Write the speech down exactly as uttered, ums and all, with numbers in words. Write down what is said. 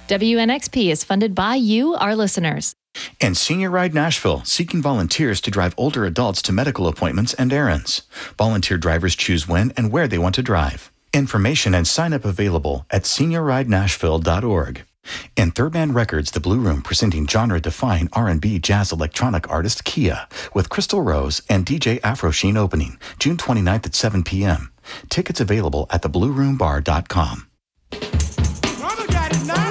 W N X P is funded by you, our listeners. And Senior Ride Nashville, seeking volunteers to drive older adults to medical appointments and errands. Volunteer drivers choose when and where they want to drive. Information and sign-up available at senior ride nashville dot org. And Third Man Records, The Blue Room, presenting genre-defying R and B jazz electronic artist Kia with Crystal Rose and D J Afro Sheen opening June twenty-ninth at seven p.m. Tickets available at the blue room bar dot com. Mama got it now.